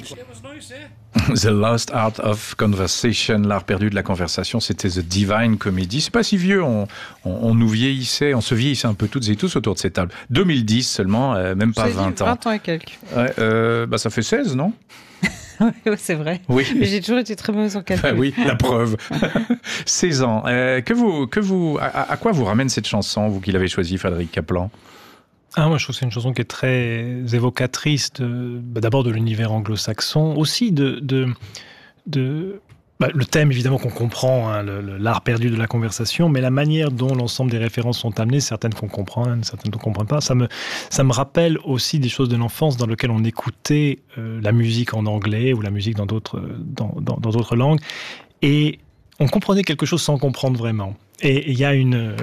The Lost Art of Conversation, l'art perdu de la conversation, c'était The Divine Comedy. C'est pas si vieux, on nous vieillissait, on se vieillissait un peu toutes et tous autour de cette table. 2010 seulement, même pas 20 ans. 20 ans et quelques. Ouais, ça fait 16, non ? Oui, c'est vrai. Oui. Mais j'ai toujours été très mauvaise en calcul. Oui, la preuve. 16 ans. À quoi vous ramène cette chanson, vous qui l'avez choisie, Frédéric Kaplan ? Moi, je trouve que c'est une chanson qui est très évocatrice d'abord de l'univers anglo-saxon, aussi le thème évidemment qu'on comprend, hein, l'art perdu de la conversation, mais la manière dont l'ensemble des références sont amenées, certaines qu'on comprend, certaines qu'on ne comprend pas, ça me rappelle aussi des choses de l'enfance dans lesquelles on écoutait la musique en anglais ou la musique dans d'autres langues, et on comprenait quelque chose sans comprendre vraiment. Et il y a une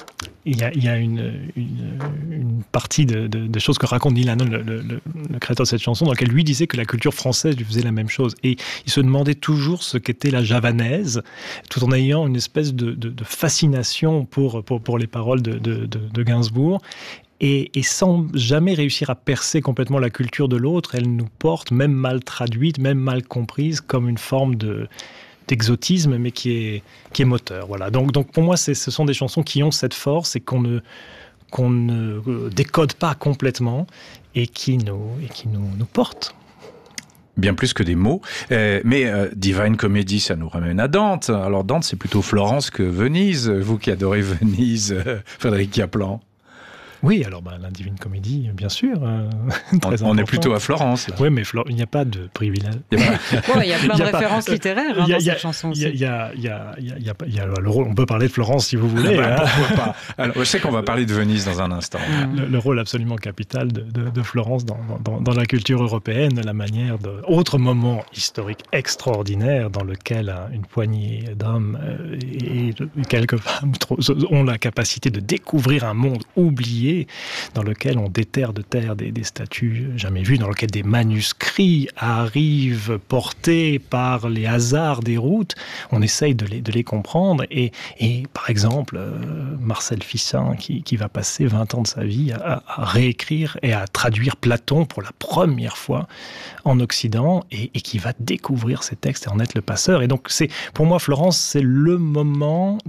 partie de choses que raconte Neil Hannon, le créateur de cette chanson, dans laquelle lui disait que la culture française lui faisait la même chose. Et il se demandait toujours ce qu'était la javanaise, tout en ayant une espèce de fascination pour les paroles de Gainsbourg. Et sans jamais réussir à percer complètement la culture de l'autre, elle nous porte, même mal traduite, même mal comprise, comme une forme d'exotisme, mais qui est moteur. Voilà. Donc pour moi, ce sont des chansons qui ont cette force et qu'on ne décode pas complètement et qui nous portent. Bien plus que des mots. Mais Divine Comedy, ça nous ramène à Dante. Alors Dante, c'est plutôt Florence que Venise. Vous qui adorez Venise, Frédéric Kaplan. Oui, alors la Divine Comédie, bien sûr. On est plutôt à Florence, là. Oui, mais il n'y a pas de privilège. Il y a plein de références littéraires dans cette chanson aussi. Il y a le rôle, on peut parler de Florence si vous voulez. Pourquoi pas. Alors, je sais qu'on va parler de Venise dans un instant. Le rôle absolument capital de Florence dans la culture européenne, la manière autre moment historique extraordinaire dans lequel une poignée d'hommes et quelques femmes ont la capacité de découvrir un monde oublié, dans lequel on déterre de terre des statues jamais vues, dans lequel des manuscrits arrivent portés par les hasards des routes. On essaye de les comprendre. Et par exemple, Marcel Fissin, qui va passer 20 ans de sa vie à réécrire et à traduire Platon pour la première fois en Occident, et qui va découvrir ces textes et en être le passeur. Et donc, pour moi, Florence, c'est le moment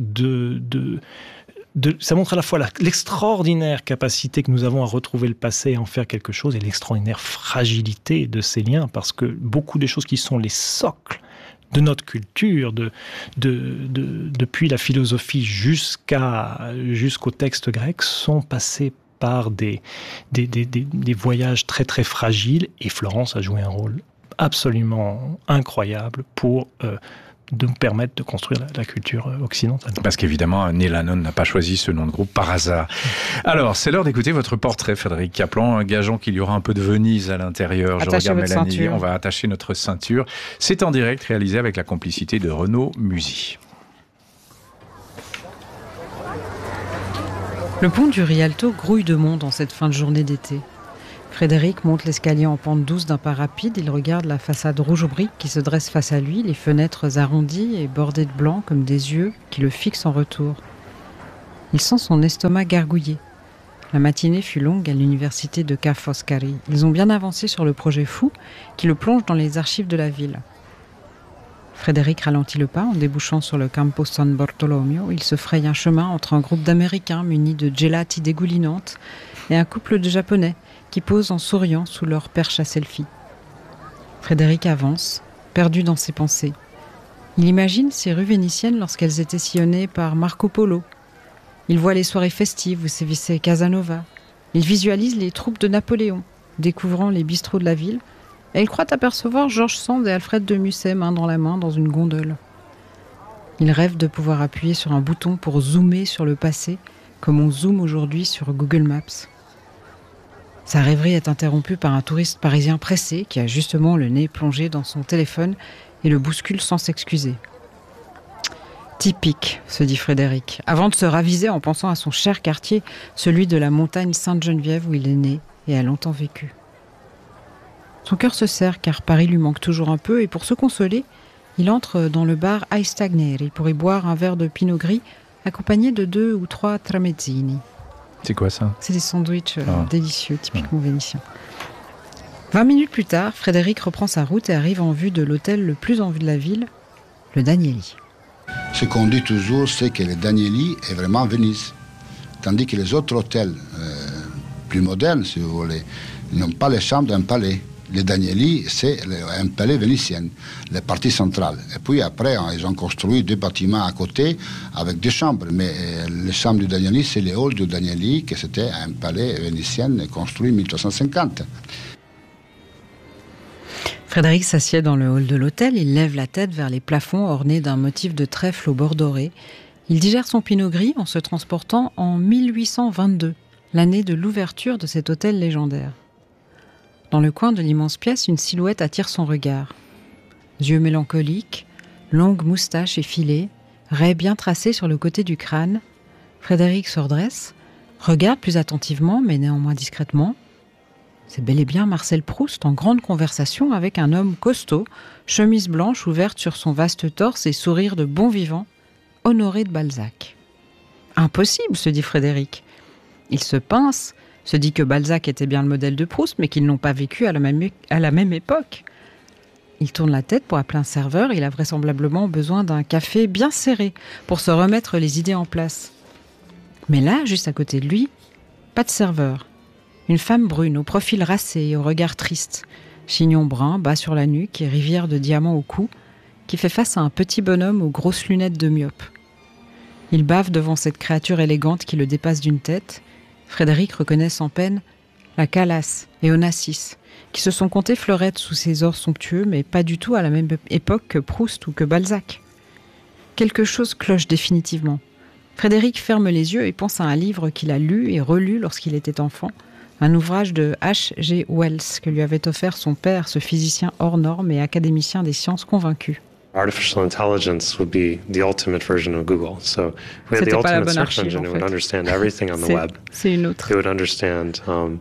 ça montre à la fois l'extraordinaire capacité que nous avons à retrouver le passé et en faire quelque chose, et l'extraordinaire fragilité de ces liens, parce que beaucoup des choses qui sont les socles de notre culture, depuis la philosophie jusqu'au texte grec, sont passées par des voyages très très fragiles, et Florence a joué un rôle absolument incroyable pour de nous permettre de construire la culture occidentale. Parce qu'évidemment, Neil Hannon n'a pas choisi ce nom de groupe par hasard. Alors, c'est l'heure d'écouter votre portrait, Frédéric Kaplan. Gageons qu'il y aura un peu de Venise à l'intérieur. Je regarde Mélanie, ceinture. On va attacher notre ceinture. C'est en direct, réalisé avec la complicité de Renaud Musy. Le pont du Rialto grouille de monde en cette fin de journée d'été. Frédéric monte l'escalier en pente douce d'un pas rapide. Il regarde la façade rouge brique qui se dresse face à lui, les fenêtres arrondies et bordées de blanc comme des yeux qui le fixent en retour. Il sent son estomac gargouiller. La matinée fut longue à l'université de Ca' Foscari. Ils ont bien avancé sur le projet fou qui le plonge dans les archives de la ville. Frédéric ralentit le pas en débouchant sur le Campo San Bartolomeo. Il se fraye un chemin entre un groupe d'Américains munis de gelati dégoulinantes et un couple de Japonais qui posent en souriant sous leur perche à selfie. Frédéric avance, perdu dans ses pensées. Il imagine ces rues vénitiennes lorsqu'elles étaient sillonnées par Marco Polo. Il voit les soirées festives où sévissait Casanova. Il visualise les troupes de Napoléon, découvrant les bistrots de la ville, et il croit apercevoir Georges Sand et Alfred de Musset main dans la main dans une gondole. Il rêve de pouvoir appuyer sur un bouton pour zoomer sur le passé, comme on zoome aujourd'hui sur Google Maps. Sa rêverie est interrompue par un touriste parisien pressé qui a justement le nez plongé dans son téléphone et le bouscule sans s'excuser. Typique, se dit Frédéric, avant de se raviser en pensant à son cher quartier, celui de la montagne Sainte-Geneviève où il est né et a longtemps vécu. Son cœur se serre car Paris lui manque toujours un peu, et pour se consoler, il entre dans le bar Ai Stagneri pour y boire un verre de pinot gris accompagné de 2 ou 3 tramezzini. C'est quoi ça ? C'est des sandwichs délicieux, typiquement vénitiens. 20 minutes plus tard, Frédéric reprend sa route et arrive en vue de l'hôtel le plus en vue de la ville, le Danieli. Ce qu'on dit toujours, c'est que le Danieli est vraiment Venise. Tandis que les autres hôtels plus modernes, si vous voulez, n'ont pas les chambres d'un palais. Le Danieli, c'est un palais vénitien, la partie centrale. Et puis après, ils ont construit 2 bâtiments à côté avec 2 chambres. Mais les chambres du Danieli, c'est le hall du Danieli, qui c'était un palais vénitien construit en 1350. Frédéric s'assied dans le hall de l'hôtel, il lève la tête vers les plafonds ornés d'un motif de trèfle au bord doré. Il digère son pinot gris en se transportant en 1822, l'année de l'ouverture de cet hôtel légendaire. Dans le coin de l'immense pièce, une silhouette attire son regard. Yeux mélancoliques, longue moustache effilée, raies bien tracées sur le côté du crâne, Frédéric se redresse, regarde plus attentivement mais néanmoins discrètement. C'est bel et bien Marcel Proust en grande conversation avec un homme costaud, chemise blanche ouverte sur son vaste torse et sourire de bon vivant, Honoré de Balzac. Impossible, se dit Frédéric. Il se pince, se dit que Balzac était bien le modèle de Proust, mais qu'ils n'ont pas vécu à la même époque. Il tourne la tête pour appeler un serveur, il a vraisemblablement besoin d'un café bien serré pour se remettre les idées en place. Mais là, juste à côté de lui, pas de serveur. Une femme brune, au profil racé et au regard triste, chignon brun, bas sur la nuque et rivière de diamants au cou, qui fait face à un petit bonhomme aux grosses lunettes de myope. Il bave devant cette créature élégante qui le dépasse d'une tête. Frédéric reconnaît sans peine la Calas et Onassis, qui se sont comptés fleurettes sous ses ors somptueux, mais pas du tout à la même époque que Proust ou que Balzac. Quelque chose cloche définitivement. Frédéric ferme les yeux et pense à un livre qu'il a lu et relu lorsqu'il était enfant, un ouvrage de H.G. Wells que lui avait offert son père, ce physicien hors norme et académicien des sciences convaincu. Artificial intelligence would be the ultimate version of Google. So if we had the ultimate search engine, it would understand everything on the web. C'est une autre. It would understand,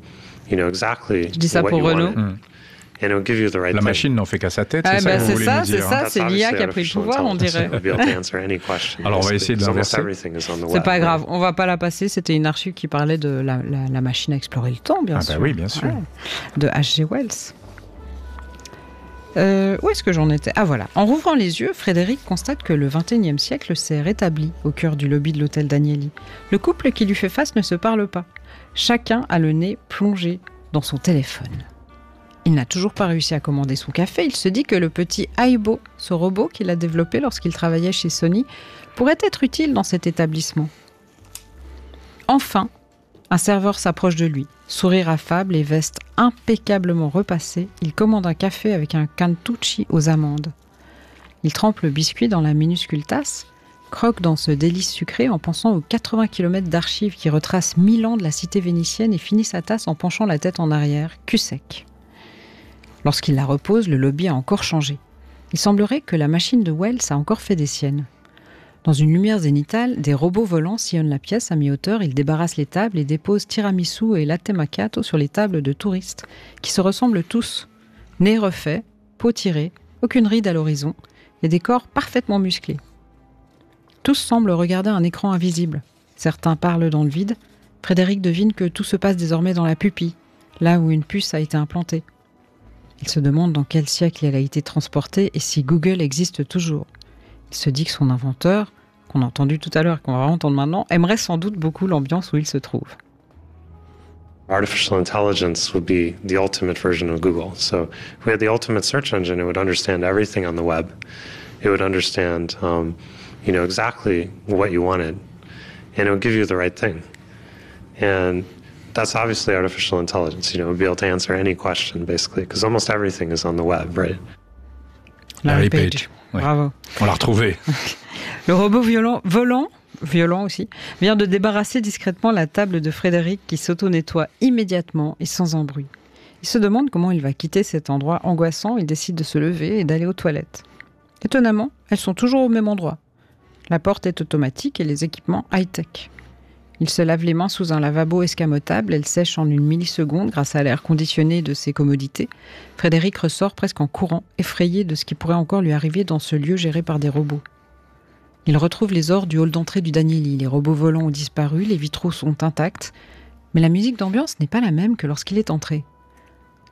exactly Je dis ça what pour you Renaud. wanted. And it would give you the right La thing. machine n'en fait qu'à sa tête, c'est ça que vous voulez nous dire. C'est l'IA qui a pris le pouvoir, on dirait. Alors on va essayer de l'inverser. C'est pas grave, on va pas la passer. C'était une archive qui parlait de la machine à explorer le temps, bien sûr. Ah bah oui, bien sûr. Ouais. De H.G. Wells. Où est-ce que j'en étais ? Ah voilà. En rouvrant les yeux, Frédéric constate que le XXIe siècle s'est rétabli au cœur du lobby de l'hôtel Danieli. Le couple qui lui fait face ne se parle pas. Chacun a le nez plongé dans son téléphone. Il n'a toujours pas réussi à commander son café. Il se dit que le petit Aibo, ce robot qu'il a développé lorsqu'il travaillait chez Sony, pourrait être utile dans cet établissement. Enfin, un serveur s'approche de lui. Sourire affable et veste impeccablement repassée, il commande un café avec un cantucci aux amandes. Il trempe le biscuit dans la minuscule tasse, croque dans ce délice sucré en pensant aux 80 km d'archives qui retracent 1000 ans de la cité vénitienne et finit sa tasse en penchant la tête en arrière, cul sec. Lorsqu'il la repose, le lobby a encore changé. Il semblerait que la machine de Wells a encore fait des siennes. Dans une lumière zénithale, des robots volants sillonnent la pièce à mi-hauteur, ils débarrassent les tables et déposent tiramisu et latte macchiato sur les tables de touristes, qui se ressemblent tous. Nez refait, peau tirée, aucune ride à l'horizon, et des corps parfaitement musclés. Tous semblent regarder un écran invisible. Certains parlent dans le vide. Frédéric devine que tout se passe désormais dans la pupille, là où une puce a été implantée. Il se demande dans quel siècle elle a été transportée et si Google existe toujours. Il se dit que son inventeur, qu'on a entendu tout à l'heure et qu'on va entendre maintenant, aimerait sans doute beaucoup l'ambiance où il se trouve. Artificial intelligence would be the ultimate version of Google. So if we had the ultimate search engine, it would understand everything on the web. It would understand, exactly what you wanted. And it would give you the right thing. And that's obviously artificial intelligence. It would be able to answer any question, basically, because almost everything is on the web, right? Larry Page. Ouais. Bravo. On l'a retrouvé. Le robot violent aussi, vient de débarrasser discrètement la table de Frédéric qui s'auto-nettoie immédiatement et sans embrouille. Il se demande comment il va quitter cet endroit angoissant. Il décide de se lever et d'aller aux toilettes. Étonnamment, elles sont toujours au même endroit. La porte est automatique et les équipements high-tech. Il se lave les mains sous un lavabo escamotable. Elle sèche en une milliseconde grâce à l'air conditionné de ses commodités. Frédéric ressort presque en courant, effrayé de ce qui pourrait encore lui arriver dans ce lieu géré par des robots. Il retrouve les ors du hall d'entrée du Danieli. Les robots volants ont disparu, les vitraux sont intacts, mais la musique d'ambiance n'est pas la même que lorsqu'il est entré.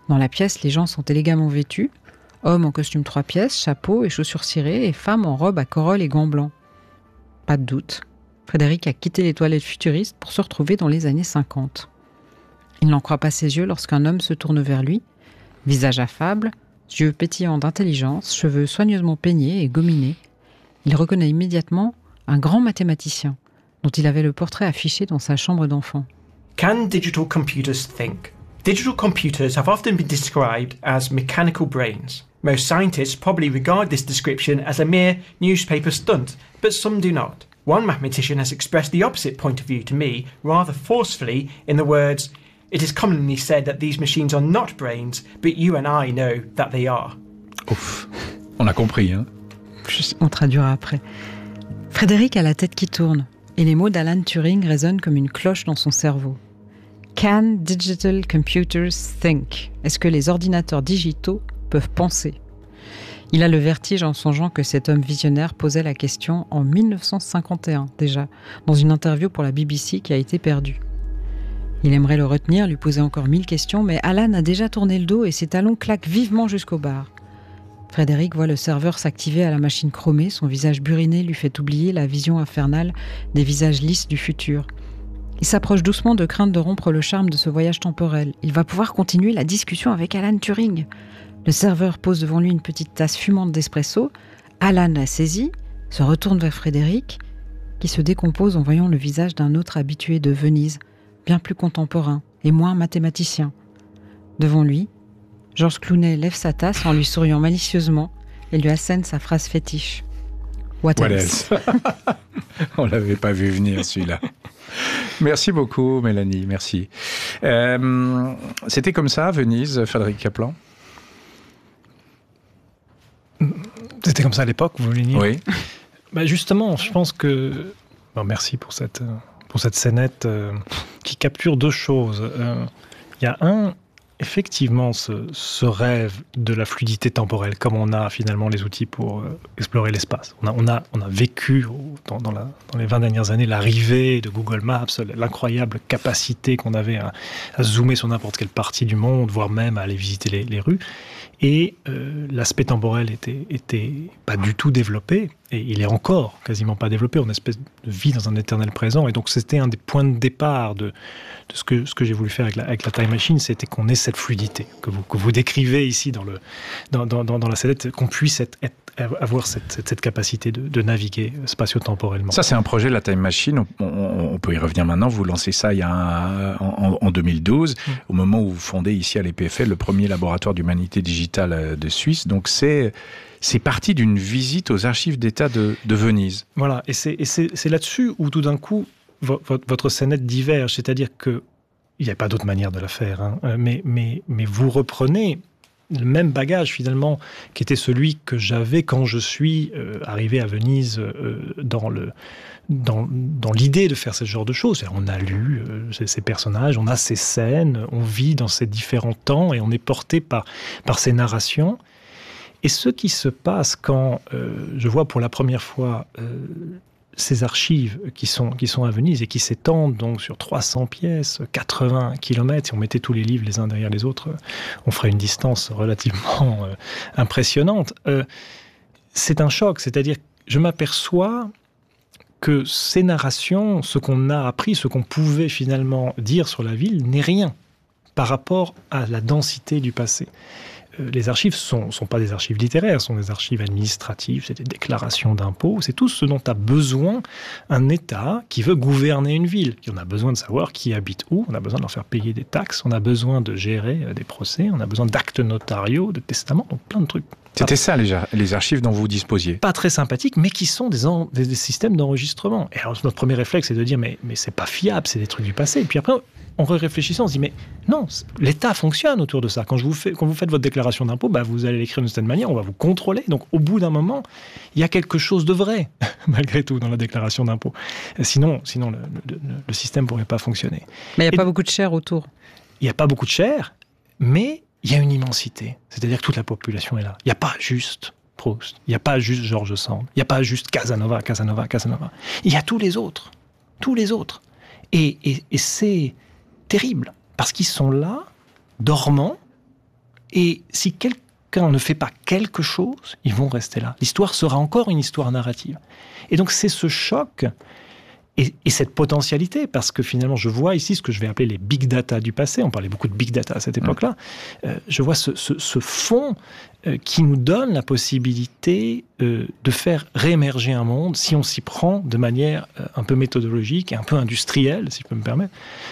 Dans la pièce, les gens sont élégamment vêtus, hommes en costume 3 pièces, chapeau et chaussures cirées, et femmes en robe à corolle et gants blancs. Pas de doute, Frédéric a quitté les toilettes futuristes pour se retrouver dans les années 50. Il n'en croit pas ses yeux lorsqu'un homme se tourne vers lui, visage affable, yeux pétillants d'intelligence, cheveux soigneusement peignés et gominés. Il reconnaît immédiatement un grand mathématicien, dont il avait le portrait affiché dans sa chambre d'enfant. Can digital computers think? Digital computers have often been described as mechanical brains. Most scientists probably regard this description as a mere newspaper stunt, but some do not. One mathematician has expressed the opposite point of view to me rather forcefully in the words, "It is commonly said that these machines are not brains, but you and I know that they are." Ouf, on a compris, hein. On traduira après. Frédéric a la tête qui tourne, et les mots d'Alan Turing résonnent comme une cloche dans son cerveau. Can digital computers think? Est-ce que les ordinateurs digitaux peuvent penser? Il a le vertige en songeant que cet homme visionnaire posait la question en 1951 déjà, dans une interview pour la BBC qui a été perdue. Il aimerait le retenir, lui poser encore 1000 questions, mais Alan a déjà tourné le dos et ses talons claquent vivement jusqu'au bar. Frédéric voit le serveur s'activer à la machine chromée, son visage buriné lui fait oublier la vision infernale des visages lisses du futur. Il s'approche doucement de crainte de rompre le charme de ce voyage temporel. Il va pouvoir continuer la discussion avec Alan Turing. Le serveur pose devant lui une petite tasse fumante d'espresso. Alan la saisit, se retourne vers Frédéric, qui se décompose en voyant le visage d'un autre habitué de Venise, bien plus contemporain et moins mathématicien. Devant lui, Georges Clooney lève sa tasse en lui souriant malicieusement et lui assène sa phrase fétiche. What else? On l'avait pas vu venir, celui-là. Merci beaucoup, Mélanie, merci. C'était comme ça à Venise, Frédéric Kaplan? C'était comme ça à l'époque, vous voulez dire? Oui. Justement, je pense que... merci pour cette scénette qui capture deux choses. Il y a effectivement ce rêve de la fluidité temporelle, comme on a finalement les outils pour explorer l'espace. On a vécu dans les 20 dernières années l'arrivée de Google Maps, l'incroyable capacité qu'on avait à zoomer sur n'importe quelle partie du monde, voire même à aller visiter les rues. Et l'aspect temporel était pas du tout développé, et il est encore quasiment pas développé. On espèce de vie dans un éternel présent. Et donc c'était un des points de départ de ce que j'ai voulu faire avec la Time Machine, c'était qu'on ait cette fluidité que vous décrivez ici dans la scénette, qu'on puisse avoir cette capacité de naviguer spatio-temporellement. Ça, c'est un projet, la Time Machine. On peut y revenir maintenant. Vous lancez ça en 2012, au moment où vous fondez ici à l'EPFL le premier laboratoire d'humanité digitale de Suisse. Donc c'est parti d'une visite aux archives d'État de Venise. Voilà, et c'est là-dessus où tout d'un coup votre scénette diverge, c'est-à-dire que il n'y a pas d'autre manière de la faire, hein, mais vous reprenez le même bagage finalement qui était celui que j'avais quand je suis arrivé à Venise dans l'idée de faire ce genre de choses. On a lu ces personnages, on a ces scènes, on vit dans ces différents temps et on est porté par ces narrations. Et ce qui se passe quand je vois pour la première fois ces archives qui sont à Venise et qui s'étendent donc sur 300 pièces, 80 km, si on mettait tous les livres les uns derrière les autres, on ferait une distance relativement impressionnante. C'est un choc, c'est-à-dire que je m'aperçois que ces narrations, ce qu'on a appris, ce qu'on pouvait finalement dire sur la ville, n'est rien par rapport à la densité du passé. Les archives sont pas des archives littéraires, sont des archives administratives, c'est des déclarations d'impôts, c'est tout ce dont a besoin un État qui veut gouverner une ville. On a besoin de savoir qui habite où, on a besoin de leur faire payer des taxes, on a besoin de gérer des procès, on a besoin d'actes notariaux, de testaments, donc plein de trucs. C'était ça les archives dont vous disposiez? Pas très sympathiques, mais qui sont des systèmes d'enregistrement. Et alors notre premier réflexe, c'est de dire mais c'est pas fiable, c'est des trucs du passé. Et puis après, en réfléchissant, on se dit mais non, l'État fonctionne autour de ça. Quand vous faites votre déclaration d'impôt, vous allez l'écrire d'une certaine manière, on va vous contrôler. Donc au bout d'un moment, il y a quelque chose de vrai, malgré tout, dans la déclaration d'impôt. Sinon le système ne pourrait pas fonctionner. Mais il n'y a pas beaucoup de chair autour. Il n'y a pas beaucoup de chair, mais il y a une immensité. C'est-à-dire que toute la population est là. Il n'y a pas juste Proust, il n'y a pas juste George Sand, il n'y a pas juste Casanova. Il y a tous les autres. Et c'est terrible, parce qu'ils sont là, dormants, Et si quelqu'un ne fait pas quelque chose, ils vont rester là. L'histoire sera encore une histoire narrative. Et donc c'est ce choc et cette potentialité, parce que finalement je vois ici ce que je vais appeler les big data du passé. On parlait beaucoup de big data à cette époque-là. Je vois ce fond qui nous donne la possibilité de faire réémerger un monde si on s'y prend de manière un peu méthodologique et un peu industrielle, si je peux me permettre.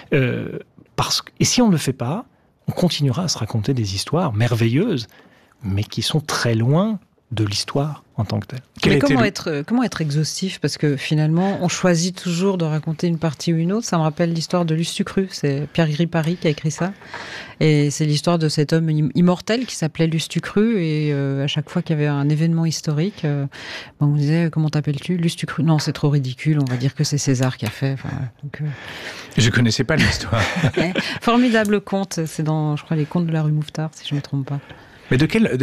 Et si on ne le fait pas, on continuera à se raconter des histoires merveilleuses, mais qui sont très loin de l'histoire en tant que telle. Mais comment être exhaustif? Parce que finalement, on choisit toujours de raconter une partie ou une autre. Ça me rappelle l'histoire de Lustucru. C'est Pierre Gripari qui a écrit ça. Et c'est l'histoire de cet homme immortel qui s'appelait Lustucru. Et à chaque fois qu'il y avait un événement historique, on disait, comment t'appelles-tu? Lustucru. Non, c'est trop ridicule. On va dire que c'est César qui a fait. Je connaissais pas l'histoire. Formidable conte. C'est dans, je crois, les contes de la rue Mouffetard, si je ne me trompe pas. Mais de quel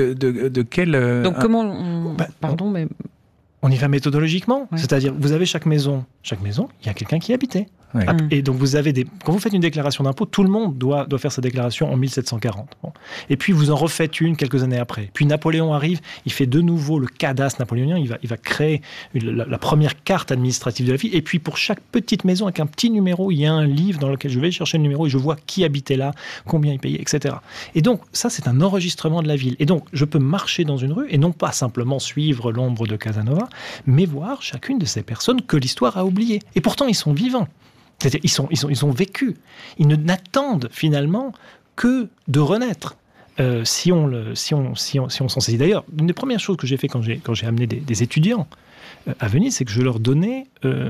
Donc comment on... Pardon, mais... On y va méthodologiquement. Ouais. C'est-à-dire, vous avez chaque maison, il y a quelqu'un qui y habitait. Ouais. Et donc, quand vous faites une déclaration d'impôt, tout le monde doit faire sa déclaration en 1740. Bon. Et puis, vous en refaites une quelques années après. Puis, Napoléon arrive, il fait de nouveau le cadastre napoléonien, il va créer la première carte administrative de la ville. Et puis, pour chaque petite maison, avec un petit numéro, il y a un livre dans lequel je vais chercher le numéro et je vois qui habitait là, combien il payait, etc. Et donc, ça, c'est un enregistrement de la ville. Et donc, je peux marcher dans une rue et non pas simplement suivre l'ombre de Casanova, mais voir chacune de ces personnes que l'histoire a oubliées. Et pourtant, ils sont vivants. C'est-à-dire, ils ont vécu. Ils n'attendent finalement que de renaître. Si on s'en saisit. D'ailleurs, une des premières choses que j'ai fait quand j'ai amené des étudiants à Venise, c'est que je leur donnais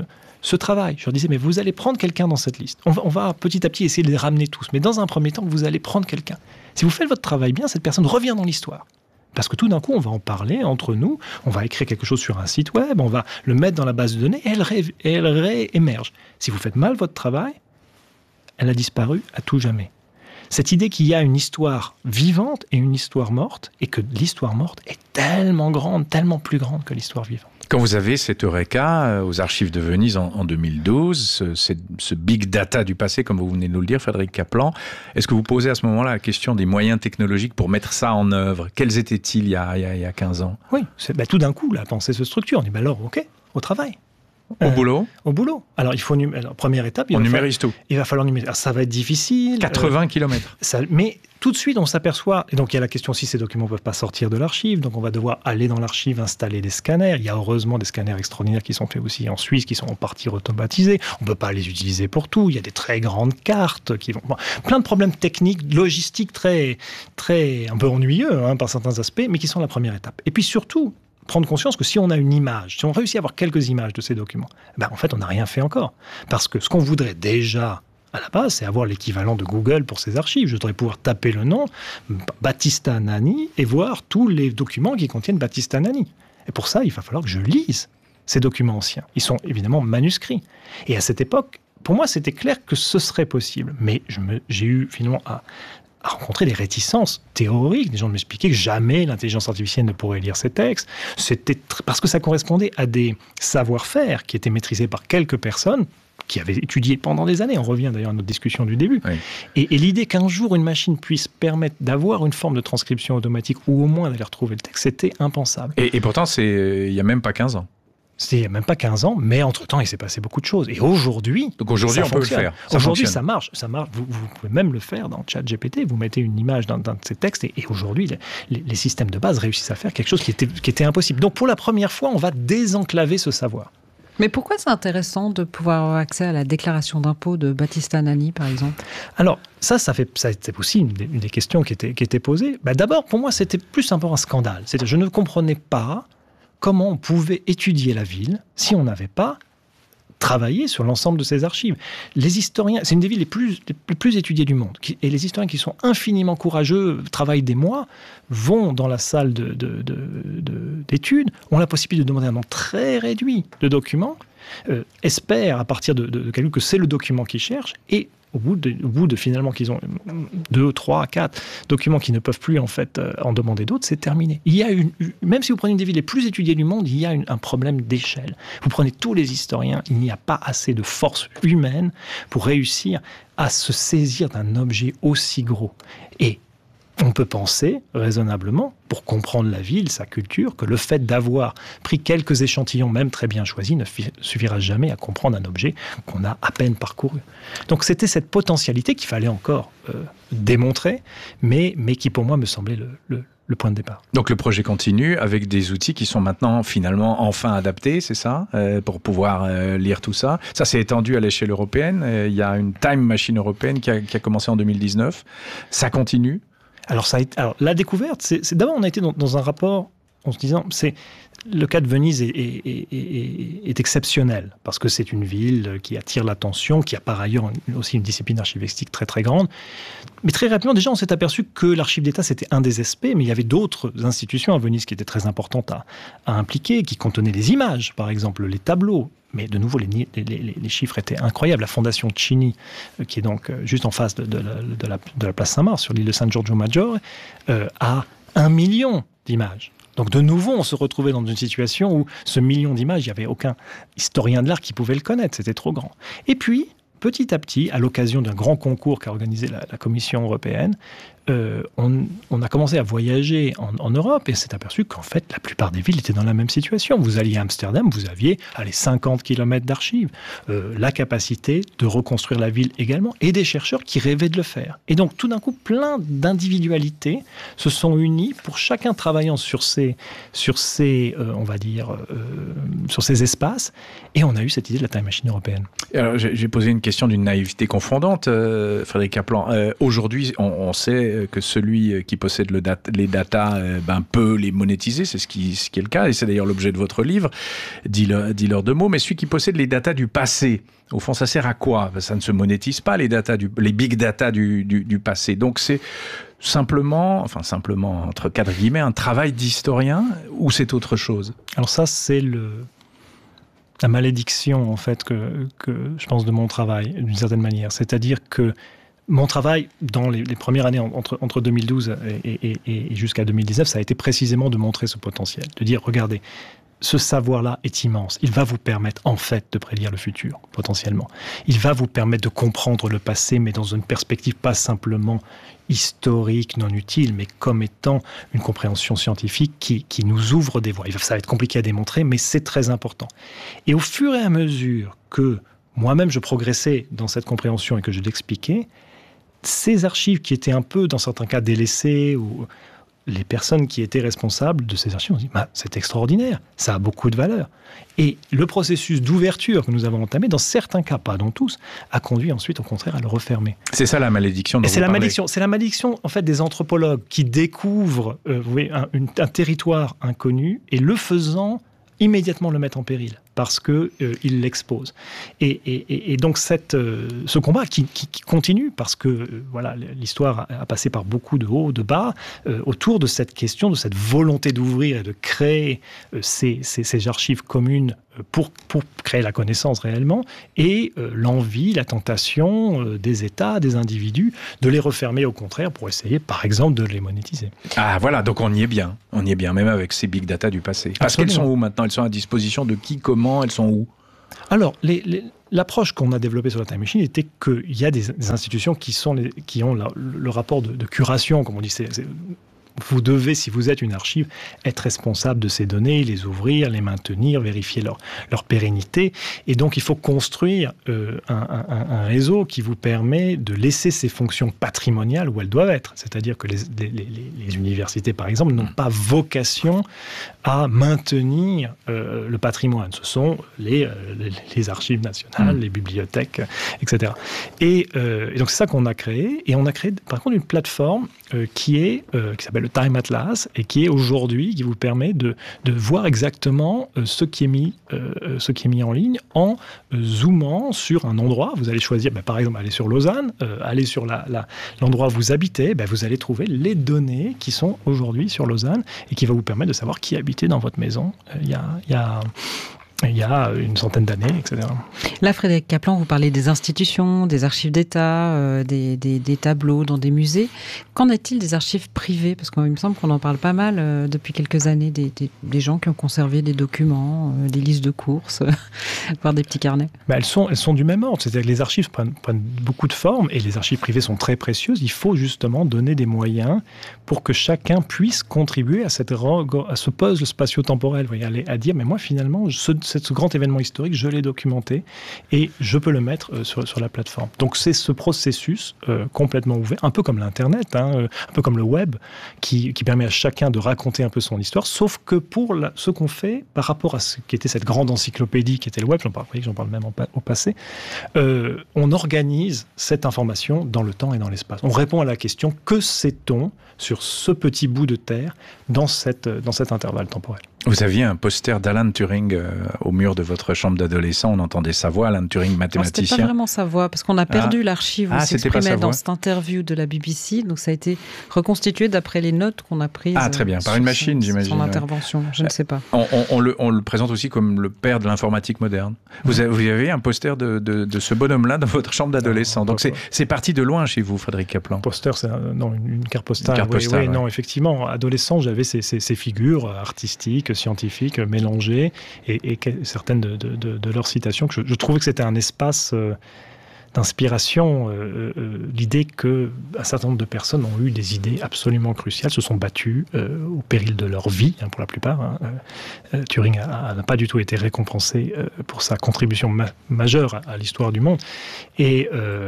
ce travail. Je leur disais, mais vous allez prendre quelqu'un dans cette liste. On va petit à petit essayer de les ramener tous. Mais dans un premier temps, vous allez prendre quelqu'un. Si vous faites votre travail bien, cette personne revient dans l'histoire. Parce que tout d'un coup, on va en parler entre nous, on va écrire quelque chose sur un site web, on va le mettre dans la base de données et elle réémerge. Si vous faites mal votre travail, elle a disparu à tout jamais. Cette idée qu'il y a une histoire vivante et une histoire morte, et que l'histoire morte est tellement grande, tellement plus grande que l'histoire vivante. Quand vous avez cet Eureka aux archives de Venise en 2012, ce big data du passé, comme vous venez de nous le dire, Frédéric Kaplan, est-ce que vous posez à ce moment-là la question des moyens technologiques pour mettre ça en œuvre? Quels étaient-ils il y a 15 ans? Oui, tout d'un coup, la pensée se structure. On dit, alors, ok, au travail. Au boulot. Alors, il faut première étape. On numérise tout. Il va falloir numériser. Alors, ça va être difficile. 80 km. Mais tout de suite, on s'aperçoit. Et donc, il y a la question si ces documents ne peuvent pas sortir de l'archive. Donc, on va devoir aller dans l'archive, installer des scanners. Il y a heureusement des scanners extraordinaires qui sont faits aussi en Suisse, qui sont en partie automatisés. On ne peut pas les utiliser pour tout. Il y a des très grandes cartes qui vont. Plein de problèmes techniques, logistiques très, très un peu ennuyeux par certains aspects, mais qui sont la première étape. Et puis surtout, prendre conscience que si on a une image, si on réussit à avoir quelques images de ces documents, en fait, on n'a rien fait encore. Parce que ce qu'on voudrait déjà, à la base, c'est avoir l'équivalent de Google pour ces archives. Je voudrais pouvoir taper le nom Battista Nani et voir tous les documents qui contiennent Battista Nani. Et pour ça, il va falloir que je lise ces documents anciens. Ils sont évidemment manuscrits. Et à cette époque, pour moi, c'était clair que ce serait possible. Mais j'ai eu finalement à rencontrer des réticences théoriques. Des gens m'expliquaient que jamais l'intelligence artificielle ne pourrait lire ces textes. C'était parce que ça correspondait à des savoir-faire qui étaient maîtrisés par quelques personnes qui avaient étudié pendant des années. On revient d'ailleurs à notre discussion du début. Oui. Et l'idée qu'un jour une machine puisse permettre d'avoir une forme de transcription automatique ou au moins d'aller retrouver le texte, c'était impensable. Et pourtant, il n'y a même pas 15 ans. C'était il n'y a même pas 15 ans, mais entre-temps, il s'est passé beaucoup de choses. Et aujourd'hui, donc aujourd'hui, on peut le faire. Aujourd'hui, ça marche. Vous pouvez même le faire dans ChatGPT. Vous mettez une image d'un de ces textes et aujourd'hui, les systèmes de base réussissent à faire quelque chose qui était impossible. Donc, pour la première fois, on va désenclaver ce savoir. Mais pourquoi c'est intéressant de pouvoir avoir accès à la déclaration d'impôt de Battista Nani, par exemple? Alors, c'était aussi une des questions qui était posée. D'abord, pour moi, c'était plus un scandale. C'est-à-dire, je ne comprenais pas comment on pouvait étudier la ville si on n'avait pas travaillé sur l'ensemble de ces archives. Les historiens, c'est une des villes les plus étudiées du monde. Et les historiens qui sont infiniment courageux, travaillent des mois, vont dans la salle d'études, ont la possibilité de demander un nombre très réduit de documents, espèrent à partir de calcul que c'est le document qu'ils cherchent, et au bout de finalement qu'ils ont 2, 3, 4 documents qui ne peuvent plus en fait en demander d'autres, c'est terminé. Il y a même si vous prenez une des villes les plus étudiées du monde, il y a un problème d'échelle. Vous prenez tous les historiens, il n'y a pas assez de force humaine pour réussir à se saisir d'un objet aussi gros. Et On peut penser raisonnablement, pour comprendre la ville, sa culture, que le fait d'avoir pris quelques échantillons, même très bien choisis, ne suffira jamais à comprendre un objet qu'on a à peine parcouru. Donc c'était cette potentialité qu'il fallait encore démontrer, mais qui pour moi me semblait le point de départ. Donc le projet continue avec des outils qui sont maintenant finalement enfin adaptés, c'est ça, pour pouvoir lire tout ça. Ça s'est étendu à l'échelle européenne. Il y a une Time Machine européenne qui a commencé en 2019. Ça continue. Alors la découverte, c'est d'abord on a été dans un rapport en se disant, le cas de Venise est exceptionnel, parce que c'est une ville qui attire l'attention, qui a par ailleurs aussi une discipline archivistique très très grande. Mais très rapidement, déjà, on s'est aperçu que l'archive d'État, c'était un des aspects, mais il y avait d'autres institutions à Venise qui étaient très importantes à impliquer, qui contenaient les images, par exemple les tableaux. Mais de nouveau, les chiffres étaient incroyables. La fondation Cini, qui est donc juste en face de la place Saint-Marc, sur l'île de San Giorgio Maggiore, a 1 million d'images. Donc de nouveau, on se retrouvait dans une situation où ce million d'images, il n'y avait aucun historien de l'art qui pouvait le connaître, c'était trop grand. Et puis, petit à petit, à l'occasion d'un grand concours qu'a organisé la Commission européenne, on a commencé à voyager en Europe et s'est aperçu qu'en fait, la plupart des villes étaient dans la même situation. Vous alliez à Amsterdam, vous aviez 50 km d'archives, la capacité de reconstruire la ville également, et des chercheurs qui rêvaient de le faire. Et donc, tout d'un coup, plein d'individualités se sont unies pour chacun travaillant sur ces espaces, et on a eu cette idée de la Time Machine européenne. Alors, j'ai posé une question d'une naïveté confondante, Frédéric Kaplan. Aujourd'hui, on sait que celui qui possède les datas peut les monétiser, c'est ce qui est le cas, et c'est d'ailleurs l'objet de votre livre, Dealer de mots, mais celui qui possède les datas du passé, au fond, ça sert à quoi? Ça ne se monétise pas, les big data du passé. Donc c'est simplement, entre quatre guillemets, un travail d'historien, ou c'est autre chose? Alors ça, c'est la malédiction, en fait, que je pense de mon travail, d'une certaine manière. C'est-à-dire que mon travail, dans les premières années, entre 2012 et jusqu'à 2019, ça a été précisément de montrer ce potentiel, de dire, regardez, ce savoir-là est immense. Il va vous permettre, en fait, de prédire le futur, potentiellement. Il va vous permettre de comprendre le passé, mais dans une perspective pas simplement historique, non utile, mais comme étant une compréhension scientifique qui nous ouvre des voies. Ça va être compliqué à démontrer, mais c'est très important. Et au fur et à mesure que moi-même je progressais dans cette compréhension et que je l'expliquais, ces archives qui étaient un peu, dans certains cas, délaissées, ou les personnes qui étaient responsables de ces archives ont dit « c'est extraordinaire, ça a beaucoup de valeur ». Et le processus d'ouverture que nous avons entamé, dans certains cas, pas dans tous, a conduit ensuite, au contraire, à le refermer. C'est ça la malédiction dont vous parlez. C'est la malédiction, en fait, des anthropologues qui découvrent un territoire inconnu et le faisant, immédiatement le mettre en péril, parce qu'il l'expose. Et donc ce combat qui continue, parce que l'histoire a passé par beaucoup de hauts, de bas, autour de cette question, de cette volonté d'ouvrir et de créer ces archives communes pour créer la connaissance réellement, et l'envie, la tentation des États, des individus, de les refermer au contraire pour essayer, par exemple, de les monétiser. Ah voilà, donc on y est bien, même avec ces big data du passé. Parce qu'elles sont où maintenant? Elles sont à disposition de qui, comment, elles sont où? Alors, l'approche qu'on a développée sur la Time Machine était qu'il y a des institutions qui ont le rapport de curation, comme on dit. Vous devez, si vous êtes une archive, être responsable de ces données, les ouvrir, les maintenir, vérifier leur pérennité. Et donc, il faut construire un réseau qui vous permet de laisser ces fonctions patrimoniales où elles doivent être. C'est-à-dire que les universités, par exemple, n'ont pas vocation à maintenir le patrimoine. Ce sont les archives nationales, les bibliothèques, etc. Et donc, c'est ça qu'on a créé. Et on a créé, par contre, une plateforme qui s'appelle le Time Atlas, et qui est aujourd'hui, qui vous permet de voir exactement ce qui est mis en ligne en zoomant sur un endroit. Vous allez choisir, par exemple, aller sur Lausanne, aller sur l'endroit où vous habitez, vous allez trouver les données qui sont aujourd'hui sur Lausanne, et qui va vous permettre de savoir qui habitait dans votre maison il y a il y a une centaine d'années, etc. Là, Frédéric Kaplan, vous parlez des institutions, des archives d'État, des tableaux dans des musées. Qu'en est-il des archives privées? Parce qu'il me semble qu'on en parle pas mal depuis quelques années, des gens qui ont conservé des documents, des listes de courses, voire des petits carnets. Elles sont du même ordre. C'est-à-dire que les archives prennent beaucoup de formes et les archives privées sont très précieuses. Il faut justement donner des moyens pour que chacun puisse contribuer à ce puzzle spatio-temporel. Vous voyez, à dire, mais moi, finalement, ce grand événement historique, je l'ai documenté et je peux le mettre sur la plateforme. Donc c'est ce processus complètement ouvert, un peu comme l'Internet, un peu comme le web, qui permet à chacun de raconter un peu son histoire, sauf que pour ce qu'on fait par rapport à ce qui était cette grande encyclopédie qui était le web, j'en parle même au passé, on organise cette information dans le temps et dans l'espace. On répond à la question, que sait-on sur ce petit bout de terre dans cet intervalle temporel? Vous aviez un poster d'Alan Turing au mur de votre chambre d'adolescent. On entendait sa voix, Alan Turing, mathématicien. C'était pas vraiment sa voix, parce qu'on a perdu l'archive où il s'exprimait dans cette interview de la BBC. Donc ça a été reconstitué d'après les notes qu'on a prises. Ah, très bien. Par une machine, j'imagine. Son intervention, je ne sais pas. On le présente aussi comme le père de l'informatique moderne. Vous avez un poster de ce bonhomme-là dans votre chambre d'adolescent. Donc c'est parti de loin chez vous, Frédéric Kaplan. Poster, c'est une carte postale. Oui, non, effectivement. Adolescent, j'avais ces figures artistiques, scientifiques mélangées et certaines de leurs citations que je trouvais que c'était un espace d'inspiration, l'idée qu'un certain nombre de personnes ont eu des idées absolument cruciales, se sont battues au péril de leur vie, pour la plupart. Turing n'a pas du tout été récompensé pour sa contribution majeure à l'histoire du monde, et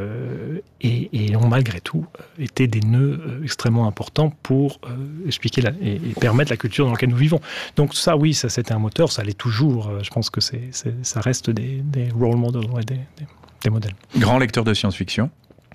ont malgré tout été des nœuds extrêmement importants pour expliquer et permettre la culture dans laquelle nous vivons. Donc ça, oui, ça c'était un moteur, ça l'est toujours. Je pense que ça reste des role models, des modèles. Grand lecteur de science-fiction?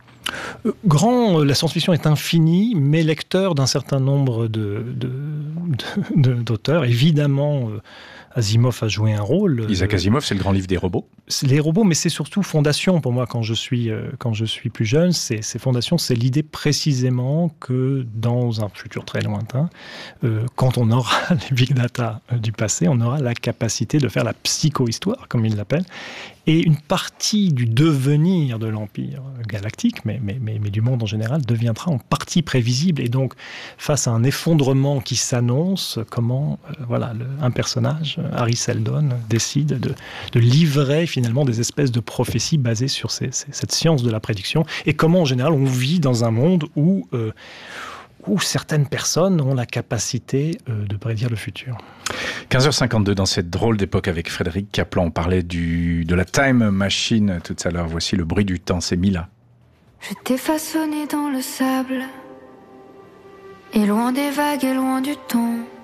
La science-fiction est infinie, mais lecteur d'un certain nombre d'auteurs. Évidemment, Asimov a joué un rôle. Isaac Asimov, c'est le grand livre des robots. Les robots, mais c'est surtout Fondation pour moi quand je suis plus jeune. Ces Fondations, c'est l'idée précisément que dans un futur très lointain, quand on aura les big data du passé, on aura la capacité de faire la psychohistoire, comme ils l'appellent, et une partie du devenir de l'Empire galactique, mais du monde en général, deviendra en partie prévisible. Et donc, face à un effondrement qui s'annonce, comment un personnage, Harry Seldon, décide de livrer finalement des espèces de prophéties basées sur cette science de la prédiction, et comment en général on vit dans un monde où certaines personnes ont la capacité de prédire le futur. 15h52 dans cette drôle d'époque avec Frédéric Kaplan. On parlait de la time machine tout à l'heure. Voici le bruit du temps, c'est Mila. Je t'ai façonné dans le sable, et loin des vagues et loin du temps.